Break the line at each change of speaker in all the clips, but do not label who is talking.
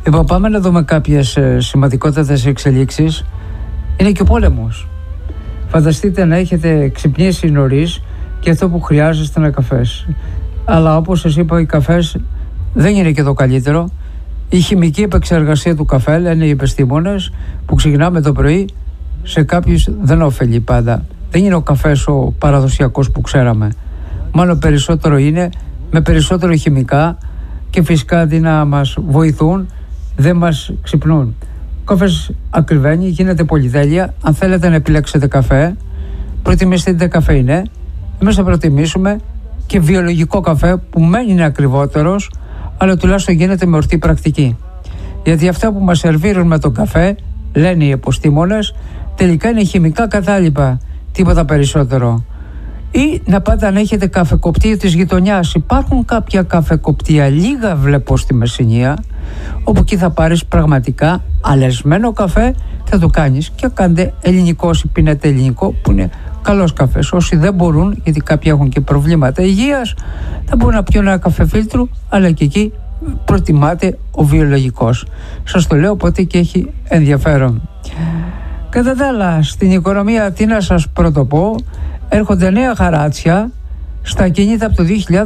Λοιπόν, πάμε να δούμε κάποιες σημαντικότατες εξελίξεις. Είναι και ο πόλεμος. Φανταστείτε να έχετε ξυπνήσει νωρίς και αυτό που χρειάζεστε είναι καφές. Αλλά όπως σας είπα, οι καφές δεν είναι και το καλύτερο. Η χημική επεξεργασία του καφέ, λένε οι επιστήμονες, που ξεκινάμε το πρωί, σε κάποιους δεν ωφελεί πάντα. Δεν είναι ο καφές ο παραδοσιακός που ξέραμε. Μάλλον περισσότερο είναι με περισσότερο χημικά και φυσικά αντί να μας βοηθούν, δεν μας ξυπνούν. Ο καφές ακριβένει, γίνεται πολυτέλεια. Αν θέλετε να επιλέξετε καφέ, προτιμήστε την καφέινε. Εμείς θα προτιμήσουμε και βιολογικό καφέ που μένει είναι ακριβότερος, αλλά τουλάχιστον γίνεται με ορθή πρακτική. Γιατί αυτά που μας σερβίρουν με τον καφέ, λένε οι επιστήμονες, τελικά είναι χημικά κατάλοιπα, τίποτα περισσότερο. Ή να πάτε αν έχετε καφεκοπτία της γειτονιάς. Υπάρχουν κάποια καφεκοπτία, λίγα βλέπω στη Μεσσηνία, όπου εκεί θα πάρεις πραγματικά αλεσμένο καφέ και θα το κάνεις και κάντε ελληνικό, ή πίνετε ελληνικό, που είναι καλός καφές. Όσοι δεν μπορούν, γιατί κάποιοι έχουν και προβλήματα υγείας, θα μπορούν να πιούν ένα καφέ φίλτρου, αλλά και εκεί προτιμάται ο βιολογικός. Σας το λέω, οπότε και έχει ενδιαφέρον. Κατά τα άλλα, στην οικονομία, τι να σας πρωτοπώ, έρχονται νέα χαράτσια στα ακίνητα από το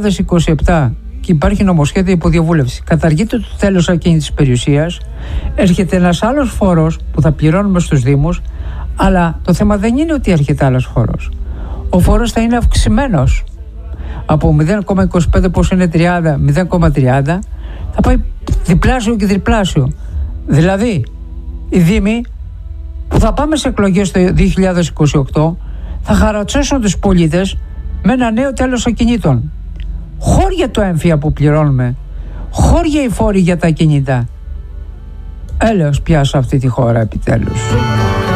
2027 και υπάρχει νομοσχέδιο υποδιαβούλευση. Καταργείται το τέλος ακίνητης περιουσίας, έρχεται ένας άλλος φόρος που θα πληρώνουμε στους Δήμους, αλλά το θέμα δεν είναι ότι έρχεται άλλος φόρος. Ο φόρος θα είναι αυξημένος. Από 0,25 πώς είναι 30, 0,30 θα πάει διπλάσιο και τριπλάσιο. Δηλαδή, οι Δήμοι που θα πάμε σε εκλογές το 2028 θα χαρατσώσουν τους πολίτες με ένα νέο τέλος ακινήτων. Χώρια το έμφυα που πληρώνουμε, χώρια οι φόροι για τα ακινήτα. Έλεος πια σε αυτή τη χώρα επιτέλους.